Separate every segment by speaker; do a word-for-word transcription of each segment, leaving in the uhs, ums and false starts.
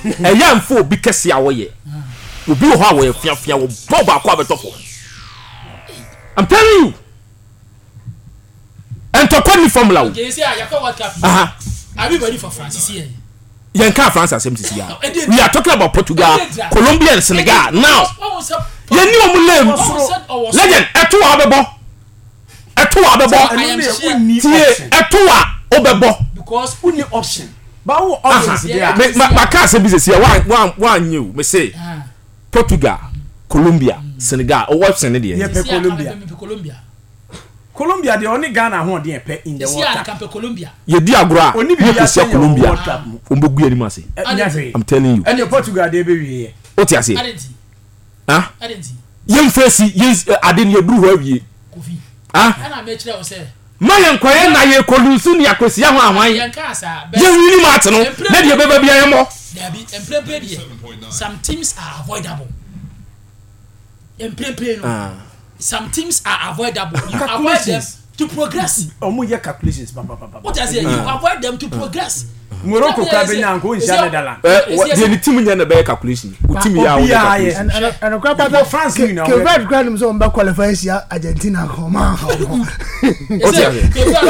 Speaker 1: e yam fo bi kese a wo ye obi ho a wo fia fia wo bob akwa betofo I'm telling you and to call me formula
Speaker 2: okay say ya ka what cap
Speaker 1: aha
Speaker 2: are we ready for France here
Speaker 1: yen ka France asem tisi ya we are talking about Portugal Colombia and Senegal now yen ni omu lem legend eto wa bebo eto wa bebo tie eto wa obebo
Speaker 2: because who need option
Speaker 3: but who options there
Speaker 1: ma ka se business here one one one new me say Portugal Colombia Senegal o what Senegal
Speaker 3: yeah Colombia
Speaker 2: Colombia
Speaker 3: Colombia the only Ghana ho dey pe in the water
Speaker 2: camp Colombia
Speaker 1: ye di agora oni bi ya Colombia o mbegu ani mase I'm telling you
Speaker 3: and your Portugal dey be we
Speaker 1: o ti ase
Speaker 2: adenti
Speaker 1: ah
Speaker 2: adenti
Speaker 1: yem face yes ade ne duru ho awie
Speaker 2: kofi
Speaker 1: ah
Speaker 2: ana me kire o say
Speaker 1: ma yen kwaye na ye kolusu ni akosia ho anwan
Speaker 2: yen ka sa
Speaker 1: ye wini ma ate no na de beba bia ye mo
Speaker 2: dabi emprepre de some teams are avoidable emprepre no some teams are avoidable you avoid them to progress
Speaker 3: omo ye calculations papa papa
Speaker 2: what I say you avoid them to progress
Speaker 3: Morocco ka be nyan ko insha Netherlands
Speaker 1: eh the team nya na be calculation o team ya o
Speaker 3: calculation and kwa papa France ni na
Speaker 4: ke bad grand so mba qualify sia Argentina ko ma
Speaker 1: o ti ase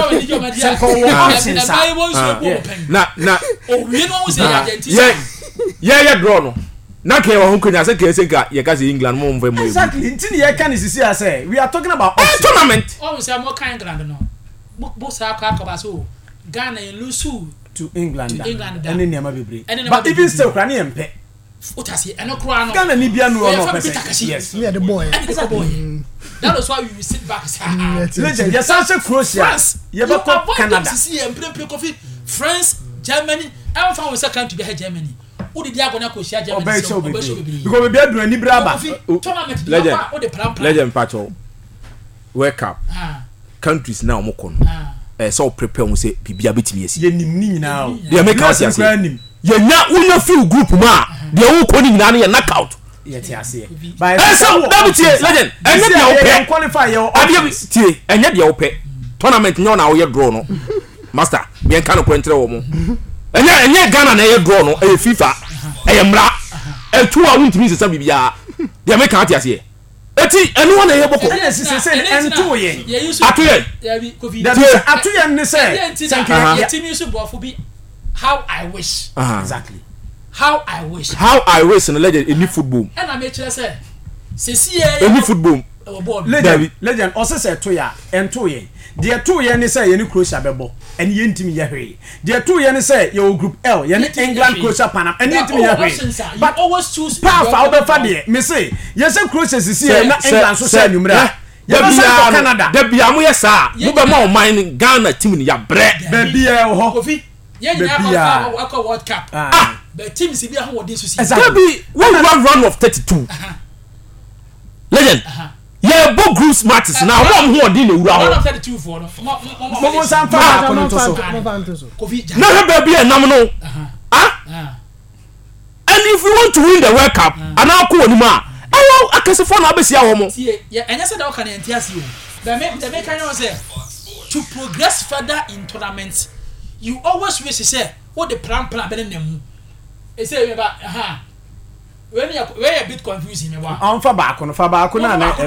Speaker 1: na na
Speaker 2: o we no say Argentina
Speaker 1: yeah yeah draw no na ke wa hunkunya se ke se ka ye ka se England mo mva mo
Speaker 3: exactly ntini ye kan sisi ase we are talking about
Speaker 1: a tournament
Speaker 2: oh say mo kan England no bo sa ka ka ba so Ghana in lose
Speaker 3: to England
Speaker 2: to England
Speaker 3: and niam bebre but even still kra na yempe
Speaker 2: what I say eno kra no
Speaker 3: Ghana ni bia no no person
Speaker 4: yes we are the boy
Speaker 2: the boy that was why we sit back say
Speaker 3: legend yes say Croatia ye be ko Canada
Speaker 2: see em play coffee France Germany am fa we second to be Germany who did ya go na ko share Germany
Speaker 3: so because we be adu ani braba
Speaker 2: tournament
Speaker 1: legend
Speaker 2: o de plan plan
Speaker 1: legend pacho World Cup countries now mo kono eh so prepare mo say bibia betimi esi
Speaker 3: ye nim ni nyina o
Speaker 1: de make us ase ye nya unya feel group ma de wo ko ni nyina na ye knockout
Speaker 3: ye ti ase by
Speaker 1: so that tie legend enye de wo pe
Speaker 3: qualify ye
Speaker 1: ade tie enye de wo pe tournament nyo na wo ye draw no master bien kan ko entre wo mo enye enye Ghana na ye draw no e FIFA e mra e tu a wuntimi se sa bibia de make us ase eti enu wana ye boko
Speaker 3: ene sise se ento ye
Speaker 1: atuye
Speaker 2: ya bi covid
Speaker 3: that atuye ne se
Speaker 2: ye team use bofo bi how I wish
Speaker 3: exactly
Speaker 2: how I wish
Speaker 1: how I wish in legend any football
Speaker 2: and I make sure say se si ye
Speaker 1: any football
Speaker 3: legend legend o se se to ya ento ye de to ye ne se ye ni Croatia bebo ene ye ntimi ye hwe de to ye ne se ye group L ye ni England Croatia Panama ene ntimi ye hwe
Speaker 2: but always choose
Speaker 3: pa fa obefa de me say ye se Croatia sisi ye na England so say numera ye be say Canada
Speaker 1: da bia mo ye sa mo be ma o man Ghana team ni ya bre
Speaker 3: ba bia ho
Speaker 2: kofi ye nyina ko ko World Cup ah but team si bia ho wodin so si
Speaker 1: exactly we run run of thirty-two legend ye bo groups matches now mo ho odin na wura ho
Speaker 2: thirty-two for no
Speaker 3: mo mo san fa ko no to so
Speaker 2: kofi
Speaker 1: na he ba bia nam no ah and if you want to win the World Cup ana ko woni ma awo akasefo na abesia wo mo
Speaker 2: tie enya se da o kan entiase o but me the make can say to progress further in tournaments you always wish say what the plan plan be nemu e say me ba aha when you we a bit confusing me wa
Speaker 3: on fa ba ko no fa ba ko na na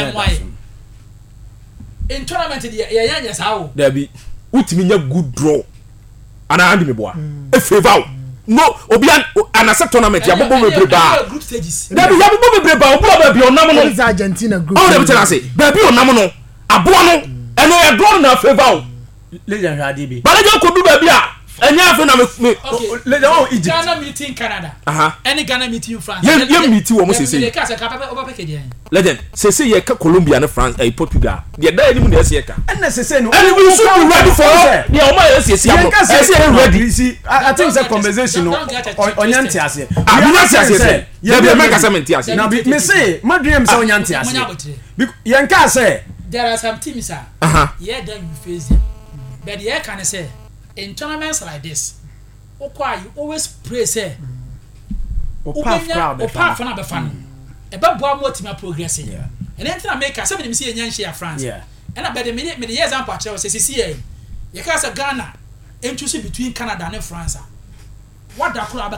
Speaker 2: in tournament the ye yanya sa o
Speaker 1: da bi utimi nya good draw ana andi me boa e favor no obi an accept tournament ya bobo bebre ba
Speaker 2: group stages
Speaker 1: da bi ya bobo bebre ba obo ba bi onam no
Speaker 4: it's Argentina group
Speaker 1: oh dem tell say ba bi onam no aboa no eno e draw na favor
Speaker 3: legend hade bi
Speaker 1: ba legend ko du ba bi a enya afi na me
Speaker 3: legend oh Egypt
Speaker 2: Ghana meeting Canada
Speaker 1: aha
Speaker 2: any Ghana meeting France
Speaker 1: ye ye meeting wo mo say say legend say say ye ka Colombia na France eh Portugal ye da eni mu na say ka
Speaker 3: and say say no
Speaker 1: and we should be ready for the o ma say say am say say ready
Speaker 3: see I think the conversation no onyanti ase
Speaker 1: abinyanti ase say ye be make assessment ase
Speaker 3: na me say madrem say onyanti ase ye nka say
Speaker 2: there are some teams ah yeah then you face them but the can say in tournaments like this okwa you always pray say
Speaker 3: opa crowd
Speaker 2: opa fa na be fan e ba boa mo team progressing and then na make say me say nyan share France and I bet me me the example actually say see here you can say Ghana and choose between Canada and France what da kura abeka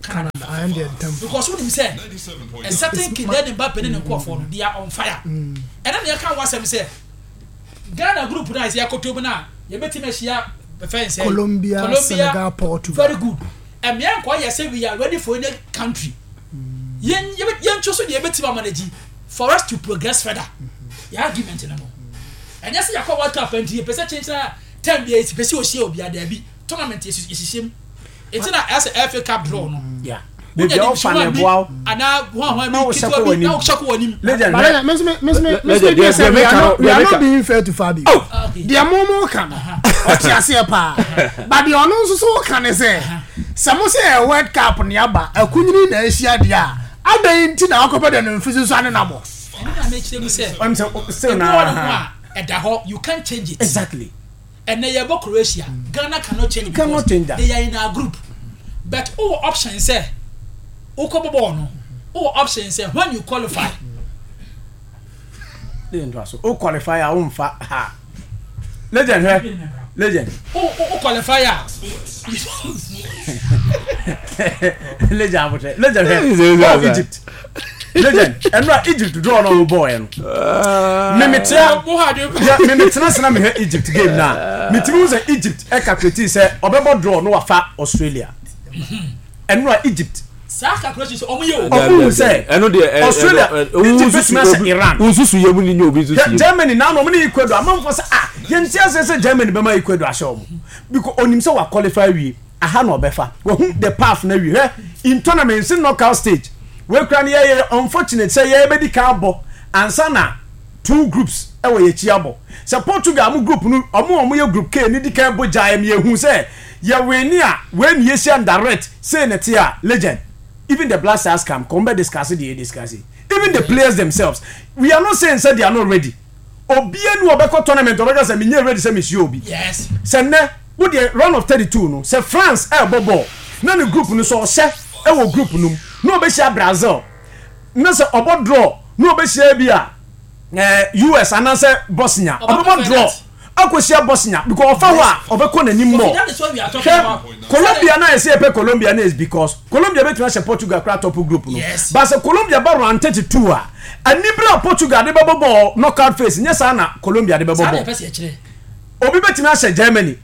Speaker 2: Canada.
Speaker 4: I am the temple.
Speaker 2: Because what him say, a certain kid then Mbappe in the for they are on fire. And then they can watch them say, Ghana group now is here Kotobana, you bet him a fence.
Speaker 4: Colombia,
Speaker 2: Colombia,
Speaker 4: Senegal, Portugal.
Speaker 2: Very good. And me and Kwaya say we are ready for any country. Yen yen choose the bet manage for us to progress further. The argument no more. And yes, you call World Cup and you person change ten days, person o share obi adabi. Tournament is is shame. It's not as a F A Cup draw no.
Speaker 3: Yeah. Baby all fan boy.
Speaker 2: Ana one one me kitwa bi na shako wani.
Speaker 3: Legend.
Speaker 4: But me me me me me say we are not we are not being fair to Fabio. The momo kan. O ti ase pa. But the ono nso so kan say. Some say World Cup ni aba. Akunyini na ahia dia. Adan ti na akopa de no mfisi so ane na mo.
Speaker 2: Na make sure say.
Speaker 3: I'm say na.
Speaker 2: You can't change it.
Speaker 3: Exactly.
Speaker 2: And they are Croatia. Ghana cannot change it.
Speaker 3: Cannot change that.
Speaker 2: They are in our group. But all options say, Okobono, all options say when you qualify.
Speaker 3: Oh, qualify our own fa ha. Legend, eh? Legend.
Speaker 2: Oh, oh, qualifier.
Speaker 3: Legend, legend, eh? Egypt. Legend, and not Egypt to draw on boy. Mimitia, Mimitina, and I'm Egypt game now. Mitimus Egypt, Eka say, Obebo draw no afa Australia. And not Egypt.
Speaker 2: Saka questions on you.
Speaker 3: Oh, say, I know the Australia, Egypt, Iran. Who's you know, Germany now, no money Ecuador. A month for ah, Yentia says Germany, Bama Ecuador show. Because on himself qualify we, a hand or befa. Well, the path now we in tournaments in knockout stage. We can hear unfortunate say ye be di cabo and sana two groups e we chiabo say Portugal mu group nu omo omo ye group K ni di kan boja em ye hu say ye we ni a we ni Asian direct say na tia legend even the Black Stars come come be discuss the discuss even the players themselves we are not saying say they are not ready obi enu obeko tournament obeka say me nye ready say me shi obi
Speaker 2: yes
Speaker 3: say ne wo the round of thirty-two no say France e bobo na the group nu so say e wo group nu no be share Brazil no say obo draw no be share bia eh U S and say Bosnia obo draw akosia Bosnia because ofa ho a obeko nanim more Colombia na say pe Colombia na is because Colombia betima share Portugal cra top group no but say Colombia ba round thirty-two a anibra Portugal de bebo knockout phase nyesa na Colombia de bebo Obi betima share Germany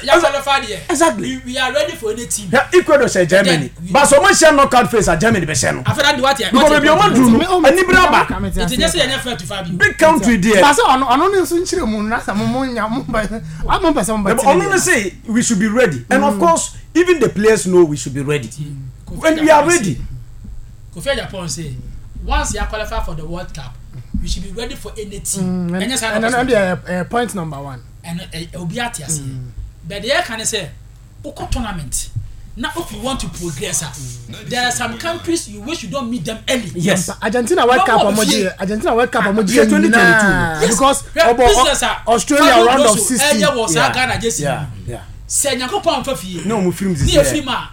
Speaker 3: exactly
Speaker 2: we are ready for any team
Speaker 3: yeah Ecuador share Germany but so much share knockout phase at Germany be share no
Speaker 2: after that what
Speaker 3: because be o man do no anibra ba
Speaker 2: it just say fair to Fabio
Speaker 3: big country there
Speaker 4: but so ono ono nso nchire mu na sa mo nya mo ba mo pese mo ba
Speaker 3: ono say we should be ready and of course even the players know we should be ready when we are ready
Speaker 2: Kofi Japan say once you qualify for the World Cup we should be ready for any team
Speaker 4: and yes and then point number one
Speaker 2: and obiatias but there can say oko tournament now if you want to progress mm. there are some countries you wish you don't meet them early
Speaker 3: yes
Speaker 4: Argentina World Cup omoji Argentina World Cup omoji
Speaker 3: twenty twenty-two
Speaker 4: because Australia round of sixteen
Speaker 2: yeah
Speaker 3: yeah yeah
Speaker 2: say nyakopon fa fie
Speaker 3: no mu film this
Speaker 2: year film a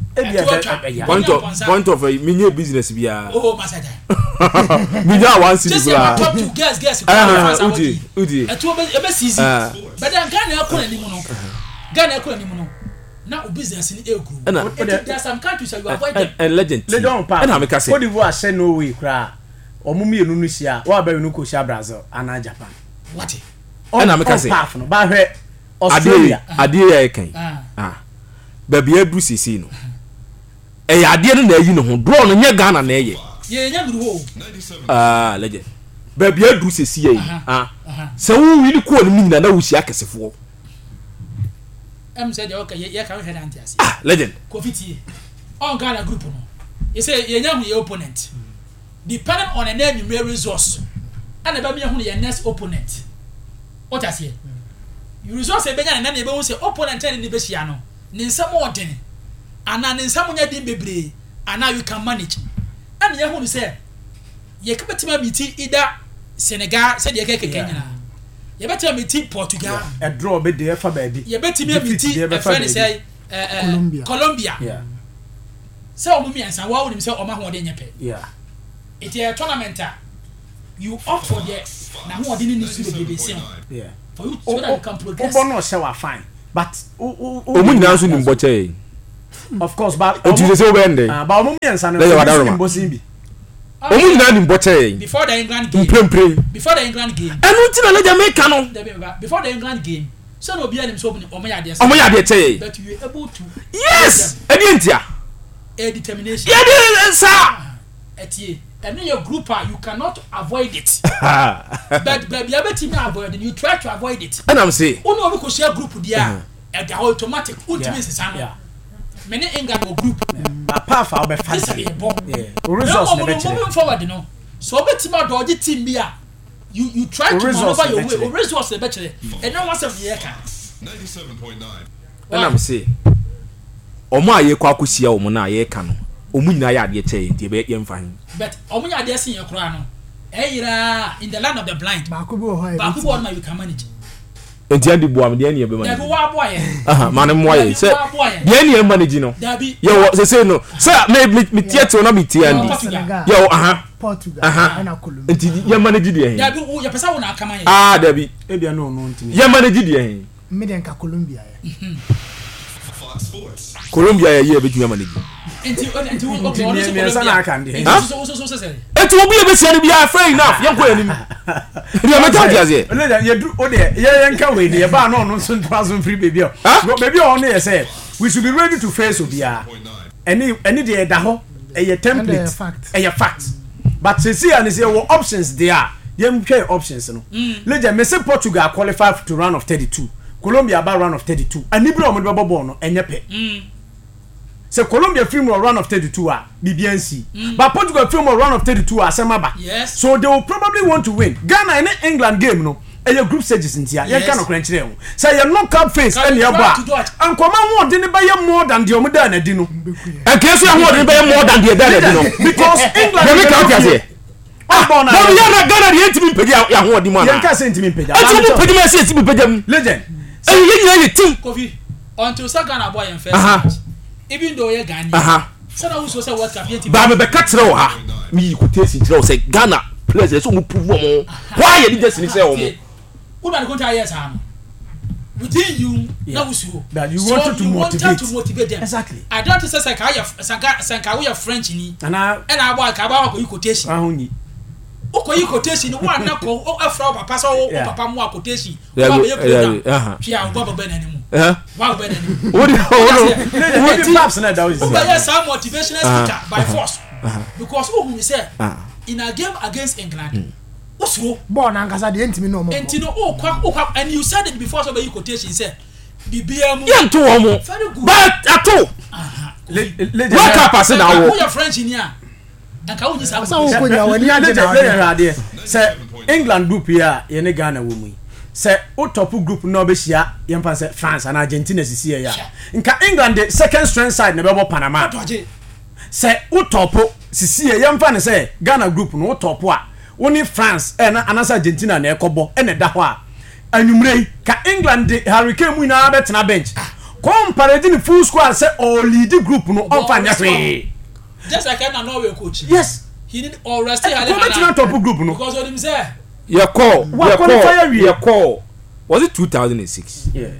Speaker 1: point of point of a business bia
Speaker 2: oh masada
Speaker 1: media one city
Speaker 2: bla talk to guys guys
Speaker 1: udi udi
Speaker 2: eto e be season but then Ghana akọ ani mu no Ghana akọ ani mu no na o business ni e grow there are some countries you avoid them
Speaker 1: and legend
Speaker 3: legend pa na me ka say Cote d'Ivoire share no way kra omo mienu nu hia wa ba nu ko hia Brazil and Japan
Speaker 2: what
Speaker 1: na me ka say
Speaker 3: ba hwe Australia
Speaker 1: ade ya kan ah ba bia du sisi no e ya ade no na yi no ho draw no nya Ghana na eye
Speaker 2: ye nya duru ho
Speaker 1: ah legend ba bia du sisi yi ah se wo wi ni ko no mi na na wo hia kesefo
Speaker 2: em said okay ye kan head anti ase
Speaker 1: ah legend
Speaker 2: Kofi tie on Ghana group no you say ye nya hu your opponent depending on the name you resource and ba me hu your next opponent what I say you resource e benya na na e be hu say opponent and ni be hia no ni nsam odin ana ni nsam nya din bebre ana you can manage and ye hu say ye ka betima meet either Senegal said ye ka keke nyina ye betima meet Portugal
Speaker 3: a draw be there for baby
Speaker 2: ye betima meet a friend say Colombia Colombia
Speaker 3: yeah
Speaker 2: so o mi ansa wa woni say o ma ho de nyepe
Speaker 3: yeah
Speaker 2: it a tournament you opt for the na ho de ni su de be be
Speaker 3: yeah
Speaker 2: for you so that you can progress
Speaker 3: o no show fine but
Speaker 1: o mu nyina so ni mboche
Speaker 3: of course but
Speaker 1: o ti say o bend
Speaker 3: ah ba o mo miensa no
Speaker 1: mbosin bi o mu nyina ni mboche
Speaker 2: before the England game
Speaker 1: prem
Speaker 2: before the England game
Speaker 1: enu ti na leja make no
Speaker 2: before the England game so no be anim so o mo ya de
Speaker 1: o mo ya de che
Speaker 2: but you able to
Speaker 1: yes e di ntia
Speaker 2: a determination
Speaker 1: yeah de sa
Speaker 2: etie and in your group you cannot avoid it but but be able to avoid it you try to avoid it
Speaker 1: and I'm say
Speaker 2: o no be share group dia e dey automatic ultimate sesa no many England go group
Speaker 3: apart from be fancy yeah results na be
Speaker 2: moving forward no so betim dodge team bia you you try to maneuver your way results na be chere and no one say ye ka
Speaker 5: ninety-seven point nine
Speaker 1: and I'm say omo aye kwa akosia omo na aye ka no omu nyina ya ade che nti be ye mfan
Speaker 2: but omu ya ade sin ye kura no e yira in the land of the blind
Speaker 4: ba ko bo ho
Speaker 2: ba ko bo na you can manage
Speaker 1: enti andi bo am de ene be manage
Speaker 2: dabi wa boy
Speaker 1: aha man mo aye se de ene manage no
Speaker 2: dabi
Speaker 1: ye se se no se me me theater na me tie andi ye aha
Speaker 4: Portugal
Speaker 1: and Colombia enti ye manage de
Speaker 2: dabi wo ye pesa wo na akama ye
Speaker 1: ah dabi
Speaker 3: e bia no no ntimi
Speaker 1: ye manage de
Speaker 4: me de nka Colombia ye
Speaker 1: Colombia ye ye be tu manage
Speaker 2: enti enti wo okay
Speaker 3: me me sa na kan de
Speaker 2: so so so so say
Speaker 1: enti obi e be sia ni bia fair enough ye ko anim ye me tell you
Speaker 3: say ye du o de ye ye nka we de ye ba no no so ntraso free baby o baby o no ye say we should be ready to face obia any any de da ho e ye template e ye fact but say see and say wo options there ye mhwe options no legend me say Portugal qualify to round of thirty-two Colombia ba round of thirty-two ani bro mo de bobo no enye pe say Colombia film round of thirty-two ah B B N C but Portugal film round of thirty-two ah semaba
Speaker 2: yes
Speaker 3: so they will probably want to win Ghana in England game no e your group stages ntia ye kan no krenchire ho say you knock out face any aba ankoma ho de ne ba ye more than the omo da na di no
Speaker 1: e ke so ya ho de ba ye more than the da na di no
Speaker 3: because England
Speaker 1: me ka tia say ah no ya na Ghana de ntimi pedi ya ho di mo na
Speaker 3: ye kan say ntimi pedi
Speaker 1: ntimi pedi ma say ntimi pedi am
Speaker 3: legend
Speaker 1: e ye nyina ye team
Speaker 2: Kofi until sa Ghana boy en first even though ye Ghana
Speaker 1: aha
Speaker 2: so na wo so say what cap ye team
Speaker 1: ba me be ka tire wo ha mi quotation tire wo say Ghana players so mo prove wo mo why ye just ni say wo mo
Speaker 2: who na go tell yes am within you na wo so
Speaker 3: that you wanted to motivate
Speaker 2: to motivate them
Speaker 3: exactly
Speaker 2: I don't say say ka ya sanka we French ni
Speaker 3: ana
Speaker 2: and I boy ka ba ko quotation
Speaker 3: ahunyi
Speaker 2: uko quotation one na ko afra papa so papa mo quotation
Speaker 1: ba
Speaker 2: be program
Speaker 1: aha
Speaker 2: pia go ba na nimu
Speaker 1: eh
Speaker 2: wa ba na nimu
Speaker 1: what
Speaker 3: what the maps na that was
Speaker 2: but yes some motivational speaker by force because who we say in a game against England Osro
Speaker 4: born ankasa de ntimi no mo
Speaker 2: enti no o kwa o kwa and you said it before so be quotation say bibia mu
Speaker 1: ye to wo mo but ato what cap pass na wo
Speaker 2: you French ni a anka wo ni sa
Speaker 4: so ko nya wani ade
Speaker 3: na ade say England group here ye ne Ghana wo mu say o top group no be hia ye mpa say France and Argentina sisi ya nka England the second strength side na be bo Panama say o top sisi ye mpa ne say Ghana group no o top a woni France eh na anasa Argentina na ekobo e ne da ho a anwumrei ka England the Hurricane mu na betena bench compare the full squad say all lead group no on fa nyafe
Speaker 2: just like na Norway coach
Speaker 3: yes
Speaker 2: he need all rest here
Speaker 3: na top group no
Speaker 2: because what him say
Speaker 1: your call your call your call was it two thousand six
Speaker 3: yeah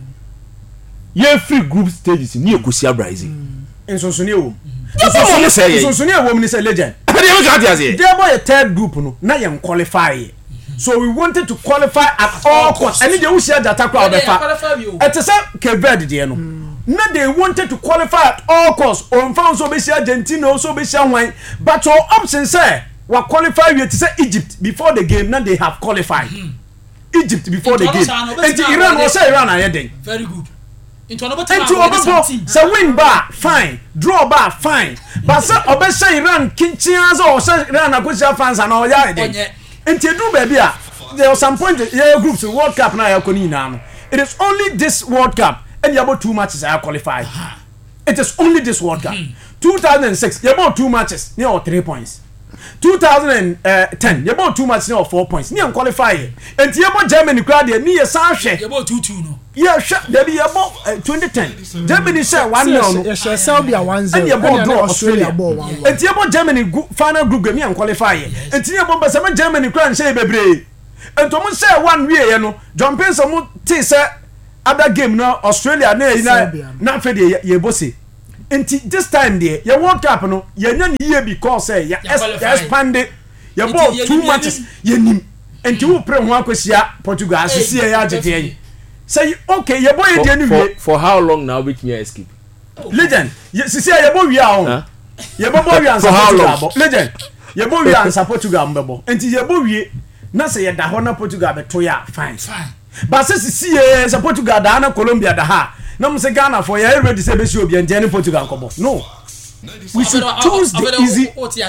Speaker 1: ye free group stages ni ekosia Brazil
Speaker 3: nsonsonie wo
Speaker 1: yes mo say
Speaker 3: nsonsonie wo mi say legend
Speaker 1: they make out here
Speaker 3: they boy a third group no na ye qualify so we wanted to qualify at all costs and they will share data crowd befa it is Cape Verde there no na they wanted to qualify at all costs on found so be share Argentina so be share wine but our option say we qualify we to say Egypt before the game now they have qualified Egypt before the game and Iran was say Iran are heading
Speaker 2: very good into another
Speaker 3: team so win bar fine draw bar fine but say obe say Iran kinchians or say Iran akosia fans and all ya dey enti do baby a there was some point yeah groups in World Cup na ya koni na no it is only this World Cup and you about two matches are qualified it is only this World Cup two thousand six you about two matches near or three points two thousand ten you about two matches near or four points near qualify enti you about Germany crowd there near san hwe
Speaker 2: you about two two no
Speaker 3: yeah sure there be about twenty ten Germany say one nil no
Speaker 4: yeah Serbia one zero
Speaker 3: and you about draw Australia enti you about Germany final group game near qualify enti you about say Germany crowd say bebre enti mo say one way you know John Penson mo say other game na Australia na na na fe de ye bossy Until this time there, your World Cup no, you know year because say you expanded, you bought two matches, you nim, and you pray one question Portugal, as you see a Argentina. Say okay, your boy
Speaker 1: for, for how long now with me escape?
Speaker 3: Legend, you see your boy we are on. Your boy we are
Speaker 1: for how long?
Speaker 3: Legend, your boy we are in Portugal, mbebo. Until your boy we, na say you da hona Portugal be toya fine. Fine. But since see you Portugal da na Colombia da ha. No, I'm saying Ghana for you ready to say be obi and Jenny Portugal come on. No, we should choose the easy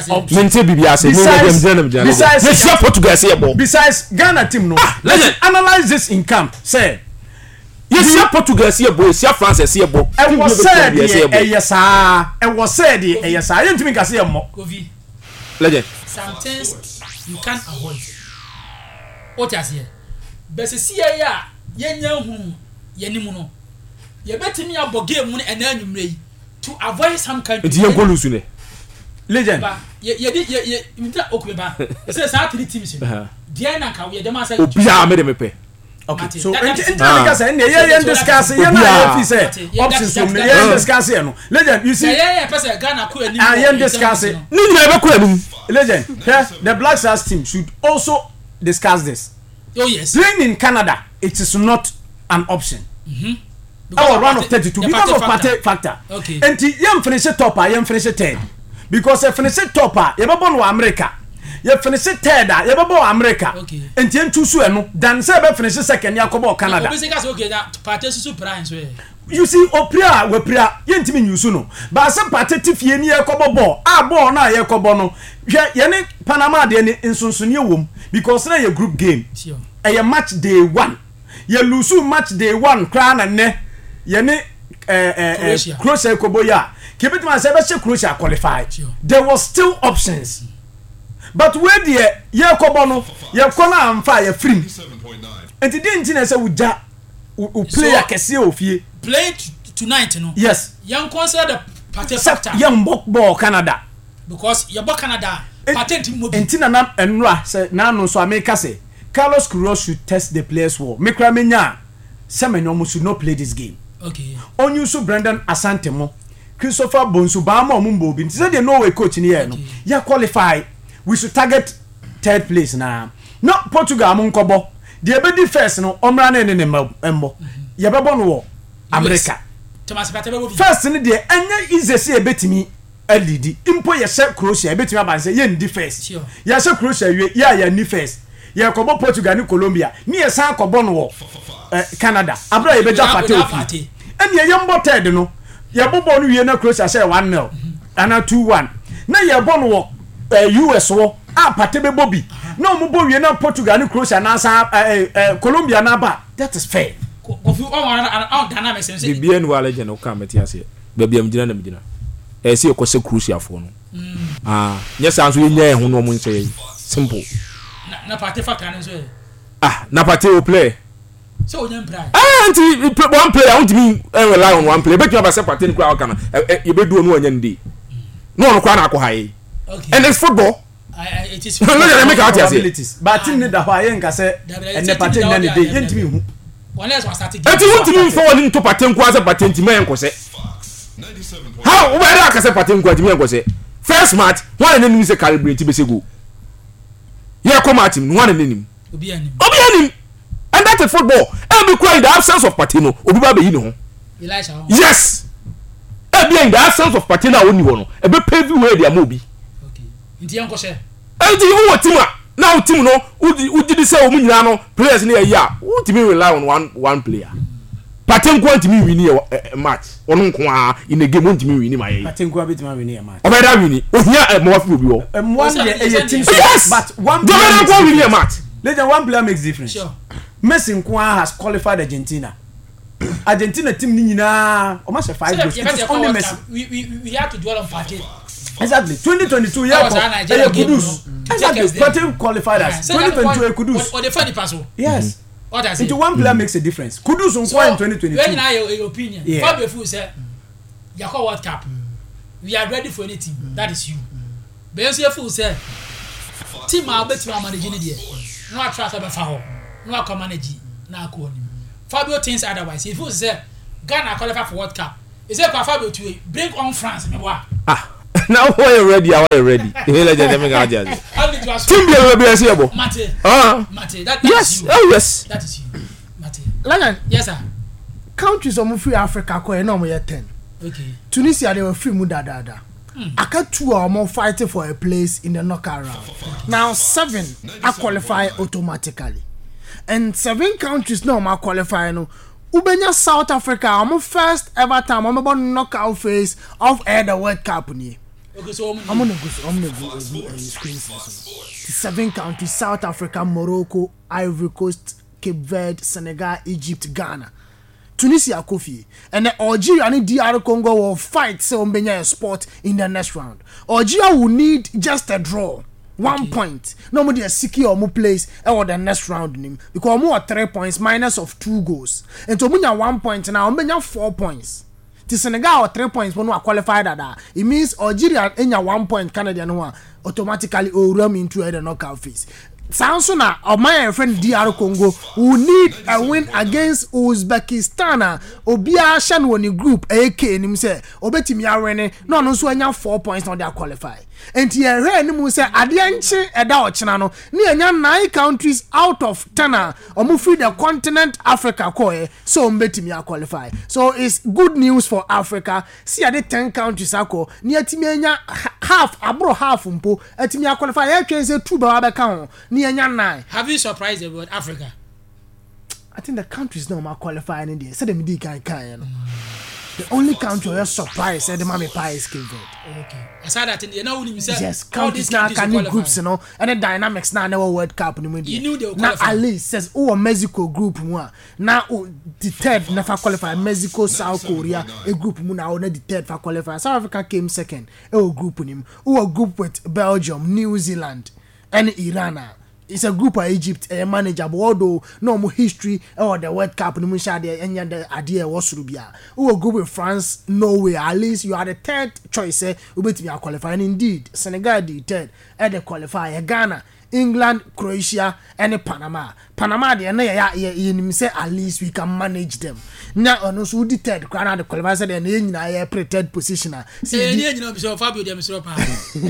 Speaker 3: option. Besides, besides Portugal say ball. Besides Ghana team no. Let's analyze this in camp. Say,
Speaker 1: yes, see Portugal say ball, see France say ball.
Speaker 3: And was said yes ah, and was said yes ah. You think I say more?
Speaker 1: Legend.
Speaker 2: Sometimes you can't avoid. What you say? But see ya, yenya hu, yeni no. You better me about game money and then you to avoid some kind of
Speaker 3: legend.
Speaker 2: Legend. Yeah, yeah, yeah, yeah. Okay, but it says how three teams. Diana, can we demand say?
Speaker 1: Yeah, made me pay.
Speaker 3: Okay, so in because and yeah, yeah, discuss. Yeah, na if say options from yeah, discuss no. Legend, you see.
Speaker 2: Yeah, yeah, person Ghana ko ani.
Speaker 3: Ah, yeah, discuss. Ni nyina be ko ani. Legend, the Black Stars team should also discuss this.
Speaker 2: Oh yes.
Speaker 3: Playing in Canada, it is not an option. Mhm. Our round of thirty-two because of party factor.
Speaker 2: Okay.
Speaker 3: And you finish topper, you finish third. Because you finish topper, you born in America. You finish third, you born America.
Speaker 2: Okay.
Speaker 3: And you choose no. Dan say be finish second, you come Canada.
Speaker 2: Okay, that party super price we.
Speaker 3: You see, opria we pria, you ntimi nyusu no. But some party tifie ni e kobo ball. Ah ball na ye kobo no. Hwe ye ne Panama de ni nsonsonie wom because na ye group game.
Speaker 2: Sure.
Speaker 3: E ye match day one. Ye lose match day one kra na ne. Yene eh eh Croatia Koboya. Keep it man say be Croatia qualified. There was still options. But where the ye kobo no, ye kona amfa ye free. And the didn't say we ja we play a kese ofie.
Speaker 2: Play tonight no.
Speaker 3: Yes.
Speaker 2: Young consider the party factor.
Speaker 3: Young ball Canada.
Speaker 2: Because you ball Canada. Patent mo bi.
Speaker 3: Entina na enra say na no so America say Carlos Queiroz should test the players war. Mekra menya Semenyo should not play this game.
Speaker 2: Okay.
Speaker 3: On you so Brendan Asante mo, Christopher Bonsu Bama Mumbo bin. Say the Norway coach in here no. Ya qualify. We should target third place now. Not Portugal mon kobo. The be first no omra na ne embo. Ya be bon wo America. First ni de anya easy say e betimi elidi. Impo ye she Croatia e betimi aban say ye ndi first. Ya she Croatia we ya ya ni first. Ya kobo Portugal ni Colombia. Ni ye san kobo no wo Canada. Abra ye be ja party ofi. And ye yambo ted no. Ye bobo no wie na Croatia say one nil. Ana two one. Na ye bon wo U S wo a party be bobi. No mo bo wie na Portugal ni Croatia na san Colombia na ba. That is fair.
Speaker 2: Of you all on dynamics and say
Speaker 1: B N wa legend o come atiase. Ba bia mgina na mgina. E se ko se Croatia fo no. Ah, nye san so ye nya ehun no mo nse. Simple.
Speaker 2: Na na party factor na so.
Speaker 1: Ah, na party o play.
Speaker 2: So you play.
Speaker 1: Ah, anti one player, I want me rely on one player. Bet you have a party crowd can. You be do no one day. No no kwa na ko high.
Speaker 2: Okay.
Speaker 1: And it's football.
Speaker 2: I it is.
Speaker 1: No, no, make out abilities.
Speaker 3: But team need da ho ayen ka say and the party na dey yentimi hu.
Speaker 2: One less was starting.
Speaker 1: Enti won't forward into party nko as party ntimi en ko say. How where aka say party nko ntimi en ko say. First match, one and enemy say calibrate be say go. Here come at him, one and enemy.
Speaker 2: Obi anim.
Speaker 1: Obi anim. And that is football. And be crying the absence of Patino. Obi ba be yi no.
Speaker 2: Elisha.
Speaker 1: Yes. And be in the absence of Patino oni wo no. E be pave way dia mo bi.
Speaker 2: Okay. Nti enko she.
Speaker 1: And you what team now team no who did say o mu nyina no players na ya. Who team rely on one one player. Patino go team win a match. Ono nko a in the game won team win my.
Speaker 3: Patino go beat win a match.
Speaker 1: Obi da win. O hia e mo afi obi wo.
Speaker 3: Um one dey team
Speaker 1: but one player go win a match.
Speaker 3: Legend one player makes difference.
Speaker 2: Sure.
Speaker 3: Messi Nkwa has qualified Argentina. Argentina team ni nyina o ma se five goals. It's only Messi.
Speaker 2: We we we have to dwell on party.
Speaker 3: Exactly. twenty twenty-two yeah. Kudus. Exactly. Party qualified us. twenty twenty-two Kudus.
Speaker 2: Or the funny pass.
Speaker 3: Yes.
Speaker 2: What does it?
Speaker 3: Into one player makes a difference. Kudus Nkwa in twenty twenty-two.
Speaker 2: When you your, your opinion. Fabio Fu say Yako World Cup. We are ready for anything. That is you. Benzo Fu say team are better managing it here. No trust about foul. No come manage na ko ni Fabio thinks otherwise. If you say Ghana qualify for World Cup, Is it Fabio to bring on France me wa.
Speaker 1: Ah. Now why you ready? Why you ready? You legend them ga just. Team be we be say abo.
Speaker 2: Mate.
Speaker 1: Ah.
Speaker 2: Mate. That
Speaker 1: yes.
Speaker 2: is you.
Speaker 1: Oh yes.
Speaker 2: That is you. Mate.
Speaker 4: Legend.
Speaker 2: Yes sir.
Speaker 4: Countries omo free Africa ko e no mo ye ten.
Speaker 2: Okay.
Speaker 4: Tunisia they were free mu da da da. Mm. Aka two are more fighting for a place in the knockout round. Now seven are qualify automatically. And seven countries now are qualifying. No. Ubenya South Africa, I'm first ever time I'm about knockout phase of uh, the World Cup ni.
Speaker 2: Okay, so
Speaker 4: I'm gonna go I'm gonna go uh, screen seven countries: South Africa, Morocco, Ivory Coast, Cape Verde, Senegal, Egypt, Ghana. Tunisia Kofi and the Algeria and D R Congo will fight so Mbenya spot in the next round. Algeria will need just a draw, one okay. point. Nobody is seeking or more place or the next round him because more three points minus of two goals. And to Mbenya one point now Mbenya four points. The Senegal or three points when we are qualified at that. It means Algeria in your one point Canadian one automatically will run into the knockout phase. Sansona or my friend D R Congo who need a win against Uzbekistan. Obia Shan woni group A K nim say obetimi arene no no so anya four points on their qualify. Enti e hwe ni mu say ade anche eda ochena no ne anya nine countries out of ten omo free the continent Africa ko so mbetimi qualify. So it's good news for Africa. See ade ten countries ako ne atimi anya half abro half mpo atimi qualify e twen say two ba ba ka ho.
Speaker 2: Have you surprised about Africa?
Speaker 4: I think the countries now are qualifying in there. So them di kan kan you know. The only country where surprised said the Mami Pie is Cape Verde.
Speaker 2: Okay. Aside that, you know when you say
Speaker 4: yes, countries now can new groups you know, and the dynamics now never World Cup in the
Speaker 2: you knew they were
Speaker 4: now at least says oh Mexico group one now oh, the third never qualify Mexico South Korea a group mu now the third for qualify South Africa came second a group in him who a group with Belgium, New Zealand, and Iran. It's a group of Egypt a manageable although no more history or the World Cup no more shade any the idea was Rubia. We will go with France, Norway. At least you are the third choice. Eh, we bet me are qualifying indeed. Senegal the third and the qualifier Ghana, England, Croatia, and Panama. Panama the na ya ya say at least we can manage them. Now on so the third Ghana the qualifier and then na pretend positioner.
Speaker 2: See you know so Fabio dem so pa.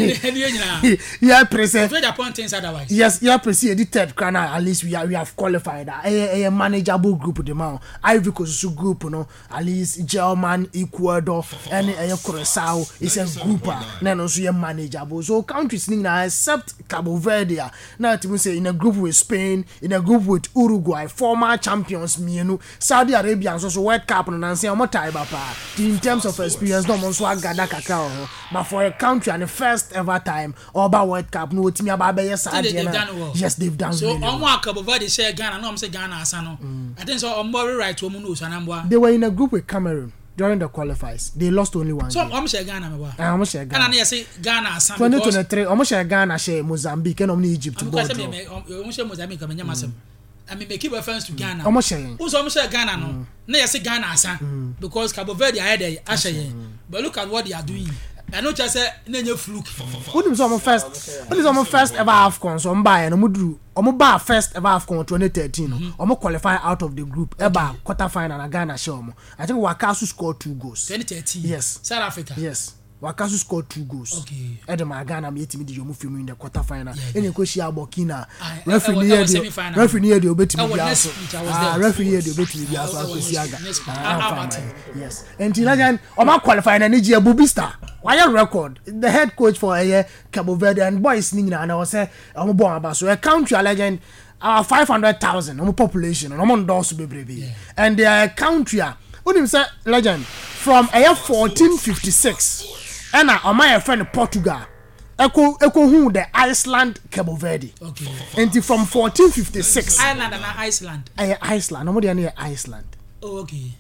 Speaker 4: Yeah, present.
Speaker 2: Afraid upon things otherwise.
Speaker 4: Yes, yeah, present the third Ghana at least we are we have qualified that a, a manageable group the man. Ivory Coast group you know at least German, Ecuador and a Curacao is a group na no so manageable. So countries na except Cabo Verde now to say in a group with Spain, in a group with Uruguay, former champions mienu, Saudi Arabia so so World Cup no say omo tie papa. In terms of experience no mo so agada kakra but for a country and the first ever time over World Cup no timi aba be yes yes they've done
Speaker 2: so
Speaker 4: really
Speaker 2: omo well. Cabo Verde share Ghana no am say Ghana asa no I think so omo right to omo no so anambwa
Speaker 4: they were in a group with Cameroon during the qualifiers. They lost only one.
Speaker 2: So omo share Ghana me wa
Speaker 4: ah omo share Ghana
Speaker 2: Ghana na say Ghana asa
Speaker 4: twenty twenty-three omo share Ghana share Mozambique and omo Egypt
Speaker 2: board omo share Mozambique am nyama I mean, make keep reference to Ghana.
Speaker 4: Omo share.
Speaker 2: Who's omo share Ghana no? Na you say Ghana asa because Cabo Verde ahead there ashe. But look at what they are doing. I know just say na nye fluke.
Speaker 4: What is omo first? What is omo first ever AFCON so mba no mudru. Omo ba first ever AFCON twenty thirteen. Omo qualify out of the group. Eba quarter final na Ghana share omo. I think Wakasu scored two goals.
Speaker 2: twenty thirteen.
Speaker 4: Yes.
Speaker 2: South Africa.
Speaker 4: Yes. Wakasu scored two goals.
Speaker 2: Okay.
Speaker 4: Edema Ghana me etimi di yomu film in the quarter final. Ene ko shia Burkina.
Speaker 2: I-
Speaker 4: Referee
Speaker 2: I- I
Speaker 4: near
Speaker 2: was
Speaker 4: the
Speaker 2: semi-final.
Speaker 4: referee near the obetimi
Speaker 2: I was
Speaker 4: bi
Speaker 2: next
Speaker 4: aso.
Speaker 2: week, I was
Speaker 4: Ah,
Speaker 2: there.
Speaker 4: referee near the obetimi bi aso
Speaker 2: I was
Speaker 4: akosi aga.
Speaker 2: next week.
Speaker 4: Ah,
Speaker 2: Ah,
Speaker 4: fine,
Speaker 2: Martin.
Speaker 4: man. Yes. Enti na jan oma qualify na ni je Bubi Star. Why record? The head coach for a Cabo Verde and boys ni na na was say omo bon aba so a country legend uh, five hundred thousand omo population omo endorse bebrebe. And their country ah onim say legend from a fourteen fifty-six and on my friend Portugal echo echo who the Iceland Cabo Verde
Speaker 2: Okay.
Speaker 4: and from fourteen fifty-six
Speaker 2: Ireland and Iceland.
Speaker 4: I Iceland no more than Iceland
Speaker 2: Oh, okay.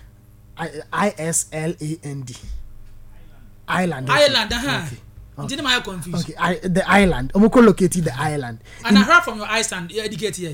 Speaker 4: I I S L A N D Ireland okay.
Speaker 2: Ireland, uh-huh. Okay. Didn't I confuse?
Speaker 4: Okay, I, the island. I'm going located the island.
Speaker 2: And I heard from your Iceland, you educate here.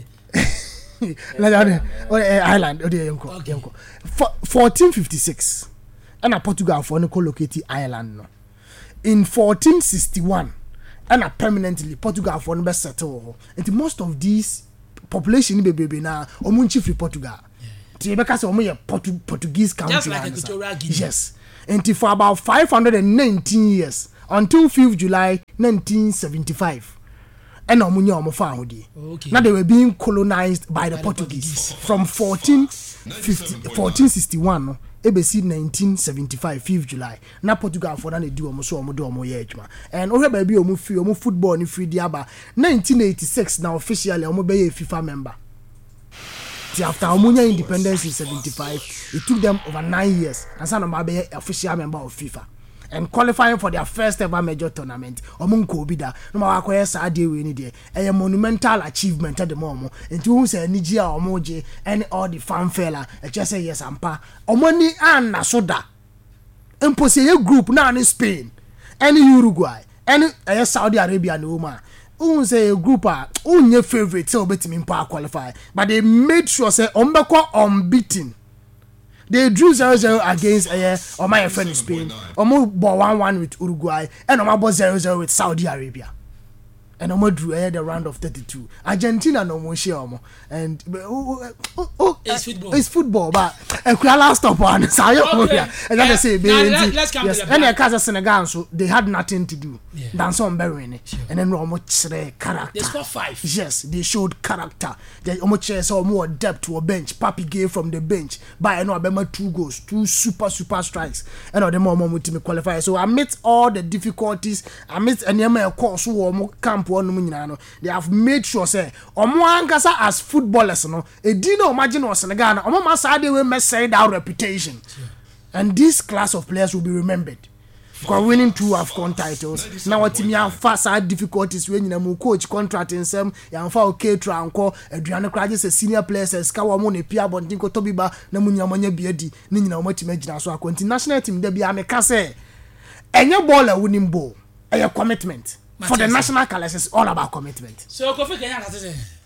Speaker 4: Like, oh, island. Oh, there you go.
Speaker 2: Okay.
Speaker 4: fourteen fifty-six. And a Portugal for no located island. No. In fourteen sixty-one, and a permanently Portugal for no settle. And most of these population baby now, omunchi free Portugal. Ti be ka say omo ye Portuguese country.
Speaker 2: Just like Equatorial Guinea.
Speaker 4: Yes. And for about five hundred nineteen years until fifth July nineteen seventy-five. And omo nya omo fa ahodi.
Speaker 2: Okay.
Speaker 4: Now they were being colonized by the by Portuguese the from fourteen sixty-one no ebesi nineteen seventy-five fifth July. Na Portugal for na do omo so omo do omo ye adwuma. And ohwe ba bi omo free omo football ni free diaba nineteen eighty-six now officially omo be a FIFA member. After Omunya independence in seventy-five, it took them over nine years and some of be official member of FIFA and qualifying for their first ever major tournament. Omunko bida no ma akwa sa ade we ni de a monumental achievement at the moment. And who say Nigeria omoje and all the fanfare e just say yes ampa. Omoni an na soda. Impossible group na in Spain, any Uruguay, any uh, Saudi Arabia no ma. Who say a group are your favorite so bet me qualify, but they made sure say Ombeko unbeaten. They drew zero zero against uh, or my friend in Spain, Omo bought one one with Uruguay, and Omo bought zero zero with Saudi Arabia. And Omo drew uh, the round of thirty-two. Argentina no more share Omo. And uh, uh, uh,
Speaker 2: it's football.
Speaker 4: It's football, but uh, we last stop on. So
Speaker 2: okay.
Speaker 4: And then they say,
Speaker 2: let's come
Speaker 4: yes.
Speaker 2: to the
Speaker 4: And the Casa Senegal, so they had nothing to do.
Speaker 2: Yeah.
Speaker 4: Dance on burying it. And then Omo character.
Speaker 2: They scored five.
Speaker 4: Yes, they showed character. They almost saw more depth to a bench. Papi gave from the bench. By I know about two goals, two super super strikes. And all the more moment to qualify. So amidst all the difficulties, amidst any course who camp one, they have made sure say Omo Ankasa as footballers, no, a dino imagine was Senegal. Omo Masade will mess our reputation, and this class of players will be remembered. For winning two AFCON titles. Now what me have fast hard difficulties when you coach contract in some ya fa okay tranko Adriano Kraje say senior players as ka wo mo na pia bondin ko tobiba na munya manya biadi ni nyina mo ti magina so akwanti national team da bia me ka say enye ball a winning ball a commitment for the national colors is all about commitment.
Speaker 2: So Kofi Kenya ka say